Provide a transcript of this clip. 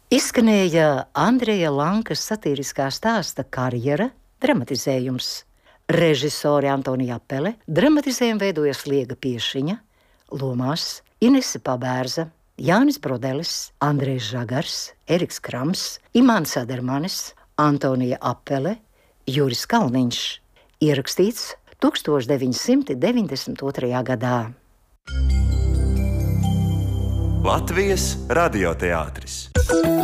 Izskanēja Andreja Lankas satīriskā stāsta Karjera dramatizējums. Režisore Antonija Apele, dramatizējumu veidoja Sliega Piešiņa, lomās Inese Pabērza, Jānis Brodelis, Andrejs Žagars, Eriks Krams, Imants Adermanis, Antonija Apele, Juris Kalniņš. Ierakstīts 1992. gadā. Latvijas radioteātris.